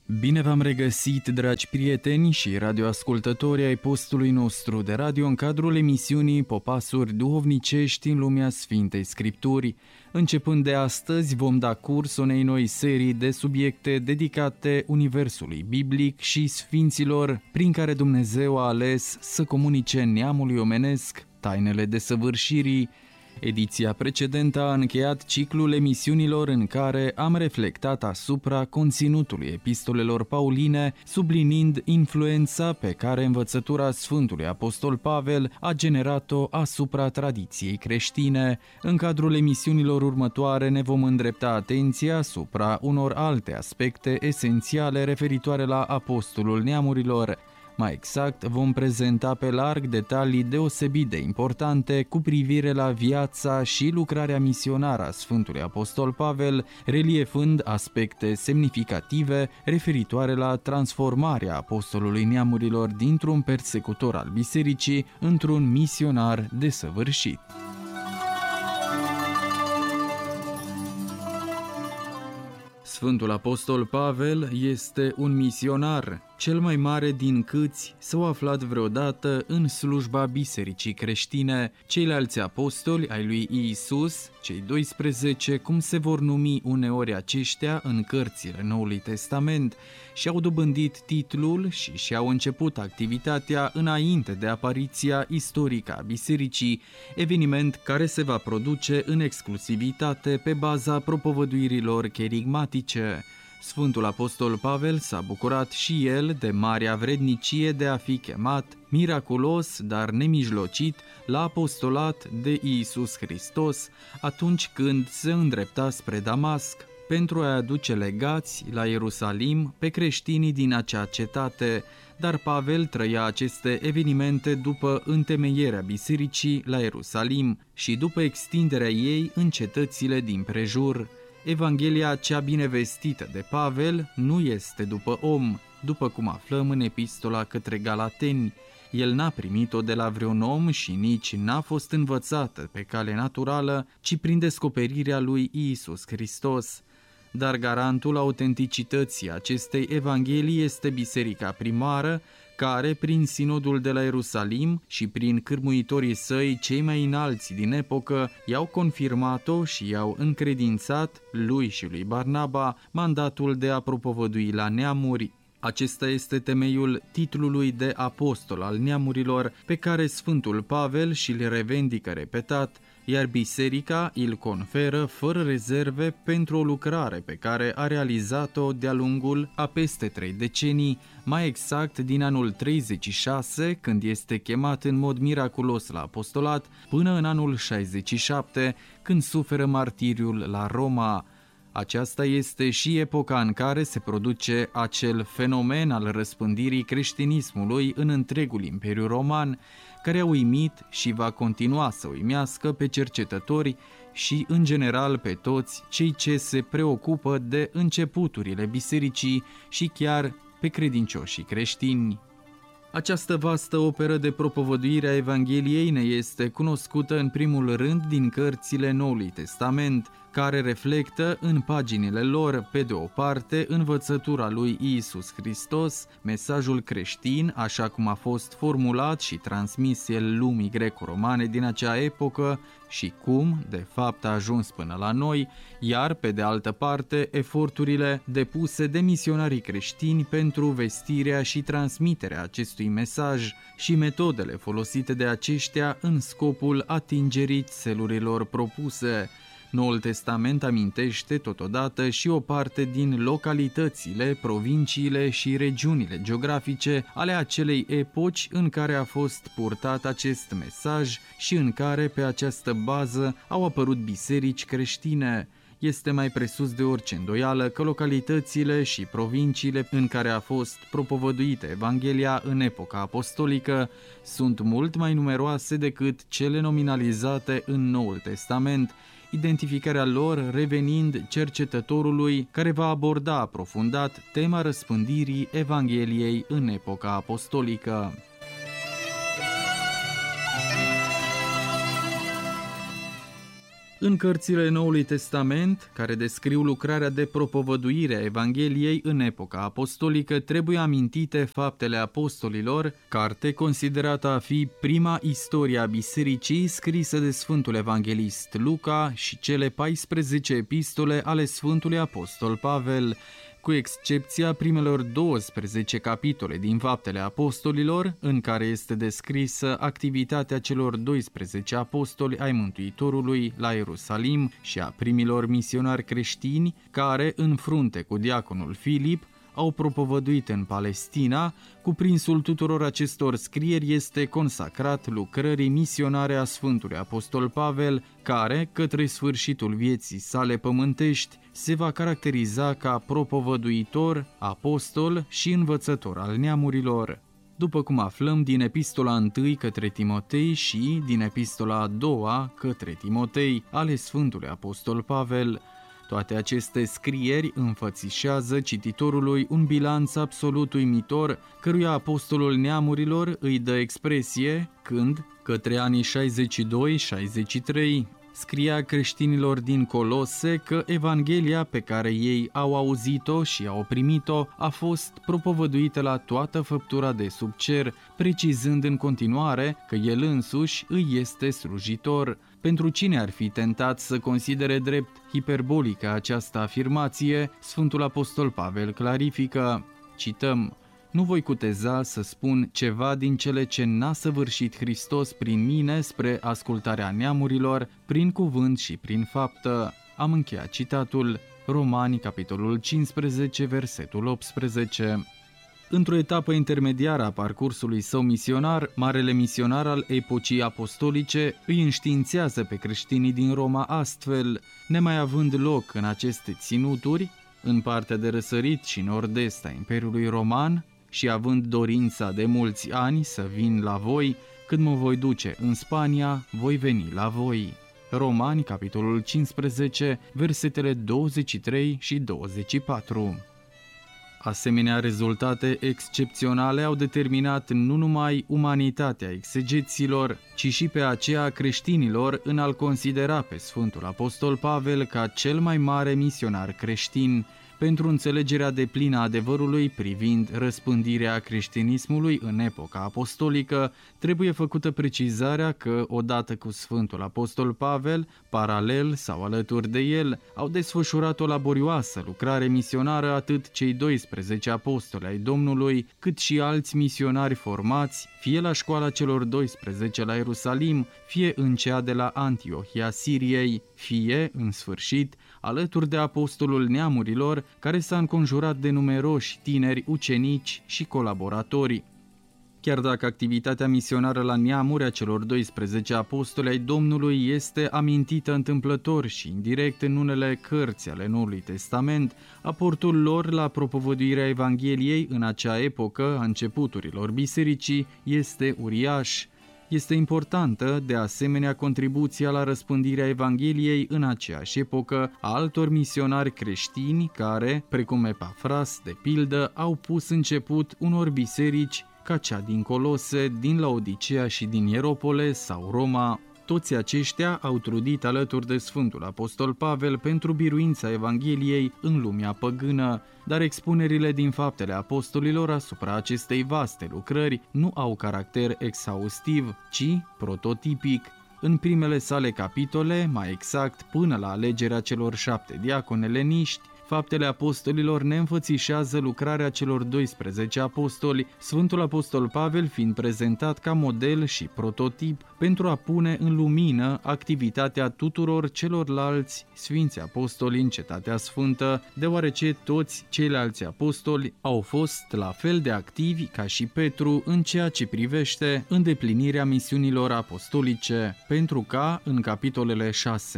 Bine v-am regăsit, dragi prieteni și radioascultători ai postului nostru de radio în cadrul emisiunii Popasuri duhovnicești în lumea Sfintei Scripturi. Începând de astăzi vom da curs unei noi serii de subiecte dedicate universului biblic și sfinților, prin care Dumnezeu a ales să comunice neamului omenesc tainele desăvârșirii. Ediția precedentă a încheiat ciclul emisiunilor în care am reflectat asupra conținutului epistolelor pauline, subliniind influența pe care învățătura Sfântului Apostol Pavel a generat-o asupra tradiției creștine. În cadrul emisiunilor următoare ne vom îndrepta atenția asupra unor alte aspecte esențiale referitoare la Apostolul Neamurilor. Mai exact, vom prezenta pe larg detalii deosebit de importante cu privire la viața și lucrarea misionară a Sfântului Apostol Pavel, reliefând aspecte semnificative referitoare la transformarea Apostolului Neamurilor dintr-un persecutor al bisericii într-un misionar desăvârșit. Sfântul Apostol Pavel este un misionar, cel mai mare din câți s-au aflat vreodată în slujba bisericii creștine. Ceilalți apostoli ai lui Iisus, cei 12, cum se vor numi uneori aceștia în cărțile Noului Testament, și-au dobândit titlul și și-au început activitatea înainte de apariția istorică a bisericii, eveniment care se va produce în exclusivitate pe baza propovăduirilor cherigmatice. Sfântul Apostol Pavel s-a bucurat și el de marea vrednicie de a fi chemat, miraculos, dar nemijlocit, la apostolat de Iisus Hristos, atunci când se îndrepta spre Damasc, pentru a aduce legați la Ierusalim pe creștinii din acea cetate, dar Pavel trăia aceste evenimente după întemeierea bisericii la Ierusalim și după extinderea ei în cetățile din prejur. Evanghelia cea binevestită de Pavel nu este după om, după cum aflăm în epistola către Galateni. El n-a primit-o de la vreun om și nici n-a fost învățată pe cale naturală, ci prin descoperirea lui Iisus Hristos. Dar garantul autenticității acestei evanghelii este biserica primară, care, prin sinodul de la Ierusalim și prin cârmuitorii săi cei mai înalți din epocă, i-au confirmat-o și i-au încredințat lui și lui Barnaba mandatul de a propovădui la neamuri. Acesta este temeiul titlului de apostol al neamurilor pe care Sfântul Pavel și-l revendică repetat, iar biserica îl conferă fără rezerve pentru o lucrare pe care a realizat-o de-a lungul a peste 3 decenii, mai exact din anul 36, când este chemat în mod miraculos la apostolat, până în anul 67, când suferă martiriul la Roma. Aceasta este și epoca în care se produce acel fenomen al răspândirii creștinismului în întregul Imperiu Roman, care a uimit și va continua să uimească pe cercetători și, în general, pe toți cei ce se preocupă de începuturile bisericii și chiar pe credincioșii creștini. Această vastă operă de propovăduire a Evangheliei ne este cunoscută în primul rând din cărțile Noului Testament, care reflectă în paginile lor, pe de o parte, învățătura lui Iisus Hristos, mesajul creștin, așa cum a fost formulat și transmis el lumii greco-romane din acea epocă și cum, de fapt, a ajuns până la noi, iar, pe de altă parte, eforturile depuse de misionarii creștini pentru vestirea și transmiterea acestui mesaj și metodele folosite de aceștia în scopul atingerii țelurilor propuse. Noul Testament amintește totodată și o parte din localitățile, provinciile și regiunile geografice ale acelei epoci în care a fost purtat acest mesaj și în care, pe această bază, au apărut biserici creștine. Este mai presus de orice îndoială că localitățile și provinciile în care a fost propovăduită Evanghelia în epoca apostolică sunt mult mai numeroase decât cele nominalizate în Noul Testament, identificarea lor revenind cercetătorului care va aborda aprofundat tema răspândirii Evangheliei în epoca apostolică. În cărțile Noului Testament, care descriu lucrarea de propovăduire a Evangheliei în epoca apostolică, trebuie amintite Faptele Apostolilor, carte considerată a fi prima istorie a bisericii scrisă de Sfântul Evanghelist Luca și cele 14 epistole ale Sfântului Apostol Pavel, cu excepția primelor 12 capitole din Faptele Apostolilor, în care este descrisă activitatea celor 12 apostoli ai Mântuitorului la Ierusalim și a primilor misionari creștini care, în frunte cu diaconul Filip, au propovăduit în Palestina. Cuprinsul tuturor acestor scrieri este consacrat lucrării misionare a Sfântului Apostol Pavel, care, către sfârșitul vieții sale pământești, se va caracteriza ca propovăduitor, apostol și învățător al neamurilor. După cum aflăm din Epistola 1 către Timotei și din Epistola a 2 către Timotei ale Sfântului Apostol Pavel, toate aceste scrieri înfățișează cititorului un bilanț absolut uimitor, căruia apostolul neamurilor îi dă expresie când, către anii 62-63, scria creștinilor din Colose că Evanghelia pe care ei au auzit-o și au primit-o a fost propovăduită la toată făptura de sub cer, precizând în continuare că el însuși îi este slujitor. Pentru cine ar fi tentat să considere drept hiperbolică această afirmație, Sfântul Apostol Pavel clarifică, cităm: "Nu voi cuteza să spun ceva din cele ce n-a săvârșit Hristos prin mine spre ascultarea neamurilor, prin cuvânt și prin faptă." Am încheiat citatul. Romani, capitolul 15, versetul 18. Într-o etapă intermediară a parcursului său misionar, marele misionar al epocii apostolice îi înștiințează pe creștinii din Roma astfel: nemai având loc în aceste ținuturi, în partea de răsărit și nord-est a Imperiului Roman, și având dorința de mulți ani să vin la voi, când mă voi duce în Spania, voi veni la voi. Romani, capitolul 15, versetele 23 și 24. Asemenea rezultate excepționale au determinat nu numai umanitatea exegeților, ci și pe aceea a creștinilor în a-l considera pe Sfântul Apostol Pavel ca cel mai mare misionar creștin. Pentru înțelegerea deplină a adevărului privind răspândirea creștinismului în epoca apostolică, trebuie făcută precizarea că, odată cu Sfântul Apostol Pavel, paralel sau alături de el, au desfășurat o laborioasă lucrare misionară atât cei 12 apostoli ai Domnului, cât și alți misionari formați, fie la școala celor 12 la Ierusalim, fie în cea de la Antiohia Siriei, fie, în sfârșit, alături de apostolul neamurilor, care s-a înconjurat de numeroși tineri ucenici și colaboratori. Chiar dacă activitatea misionară la neamuri a celor 12 apostoli ai Domnului este amintită întâmplător și indirect în unele cărți ale Noului Testament, aportul lor la propovăduirea Evangheliei în acea epocă a începuturilor bisericii este uriaș. Este importantă, de asemenea, contribuția la răspândirea Evangheliei în aceeași epocă a altor misionari creștini care, precum Epafras, de pildă, au pus început unor biserici ca cea din Colose, din Laodicea și din Ieropole sau Roma. Toți aceștia au trudit alături de Sfântul Apostol Pavel pentru biruința Evangheliei în lumea păgână, dar expunerile din Faptele Apostolilor asupra acestei vaste lucrări nu au caracter exhaustiv, ci prototipic. În primele sale capitole, mai exact până la alegerea celor 7 diaconi eleniști, Faptele Apostolilor ne înfățișează lucrarea celor 12 apostoli, Sfântul Apostol Pavel fiind prezentat ca model și prototip pentru a pune în lumină activitatea tuturor celorlalți Sfinți Apostoli în Cetatea Sfântă, deoarece toți ceilalți apostoli au fost la fel de activi ca și Petru în ceea ce privește îndeplinirea misiunilor apostolice, pentru ca, în capitolele 6-11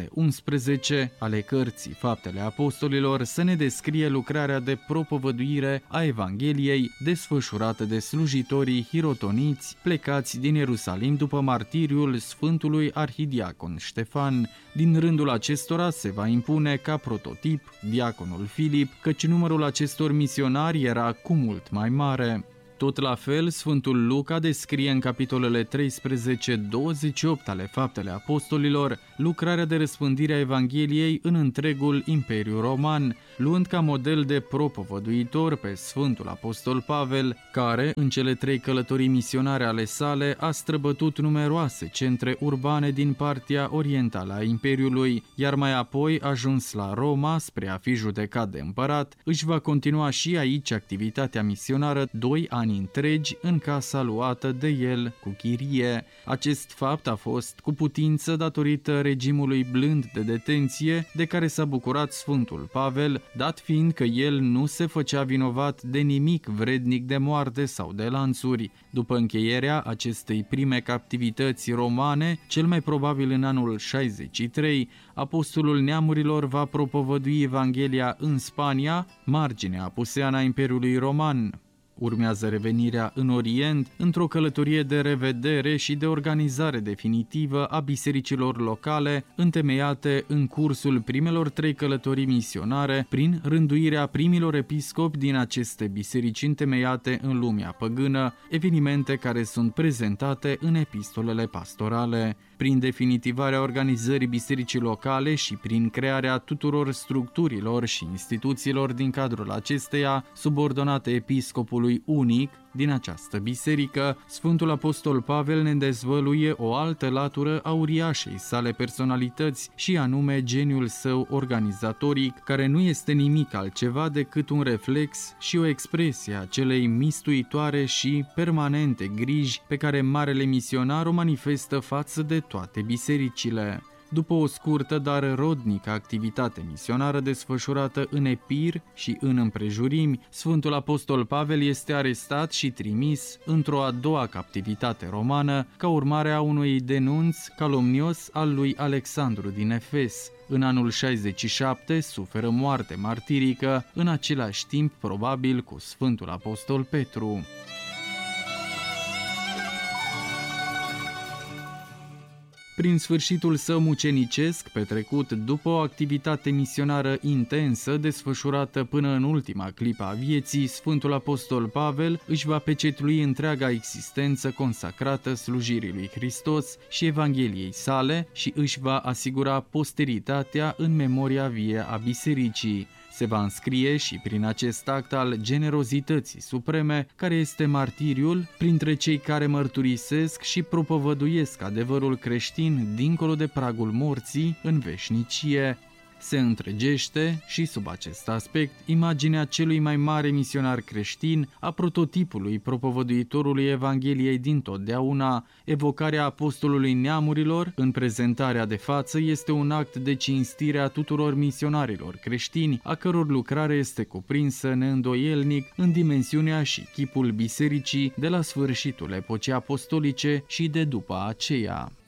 ale cărții Faptele Apostolilor, să ne descrie lucrarea de propovăduire a Evangheliei desfășurată de slujitorii hirotoniți plecați din Ierusalim după martiriul Sfântului Arhidiacon Ștefan. Din rândul acestora se va impune ca prototip diaconul Filip, căci numărul acestor misionari era cu mult mai mare. Tot la fel, Sfântul Luca descrie în capitolele 13-28 ale Faptele Apostolilor lucrarea de răspândire a Evangheliei în întregul Imperiu Roman, luând ca model de propovăduitor pe Sfântul Apostol Pavel, care, în cele 3 călătorii misionare ale sale, a străbătut numeroase centre urbane din partea orientală a Imperiului, iar mai apoi, ajuns la Roma spre a fi judecat de împărat, își va continua și aici activitatea misionară 2 ani întregi în casa luată de el cu chirie. Acest fapt a fost cu putință datorită regimului blând de detenție de care s-a bucurat Sfântul Pavel, dat fiind că el nu se făcea vinovat de nimic vrednic de moarte sau de lanțuri. După încheierea acestei prime captivități romane, cel mai probabil în anul 63, apostolul neamurilor va propovădui Evanghelia în Spania, marginea apuseană a Imperiului Roman. Urmează revenirea în Orient, într-o călătorie de revedere și de organizare definitivă a bisericilor locale, întemeiate în cursul primelor 3 călătorii misionare, prin rânduirea primilor episcopi din aceste biserici întemeiate în lumea păgână, evenimente care sunt prezentate în epistolele pastorale. Prin definitivarea organizării bisericii locale și prin crearea tuturor structurilor și instituțiilor din cadrul acesteia, subordonate episcopului unic din această biserică, Sfântul Apostol Pavel ne dezvăluie o altă latură a uriașei sale personalități și anume geniul său organizatoric, care nu este nimic altceva decât un reflex și o expresie a celei mistuitoare și permanente griji pe care marele misionar o manifestă față de toate bisericile. După o scurtă, dar rodnică activitate misionară desfășurată în Epir și în împrejurimi, Sfântul Apostol Pavel este arestat și trimis într-o a doua captivitate romană, ca urmare a unui denunț calomnios al lui Alexandru din Efes. În anul 67 suferă moarte martirică, în același timp probabil cu Sfântul Apostol Petru. Prin sfârșitul său mucenicesc, petrecut după o activitate misionară intensă, desfășurată până în ultima clipă a vieții, Sfântul Apostol Pavel își va pecetlui întreaga existență consacrată slujirii lui Hristos și Evangheliei sale și își va asigura posteritatea în memoria vie a bisericii. Se va înscrie și prin acest act al generozității supreme, care este martiriul, printre cei care mărturisesc și propovăduiesc adevărul creștin dincolo de pragul morții în veșnicie. Se întregește și, sub acest aspect, imaginea celui mai mare misionar creștin, a prototipului propovăduitorului Evangheliei dintotdeauna. Evocarea apostolului neamurilor în prezentarea de față este un act de cinstire a tuturor misionarilor creștini, a căror lucrare este cuprinsă neîndoielnic în dimensiunea și chipul bisericii de la sfârșitul epocii apostolice și de după aceea.